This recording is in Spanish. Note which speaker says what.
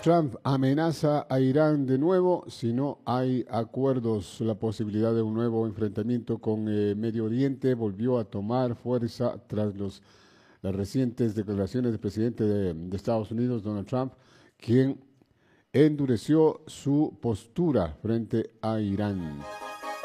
Speaker 1: Trump amenaza a Irán de nuevo si no hay acuerdos. La posibilidad de un nuevo enfrentamiento con Medio Oriente volvió a tomar fuerza tras las recientes declaraciones del presidente de Estados Unidos, Donald Trump, quien endureció su postura frente a Irán.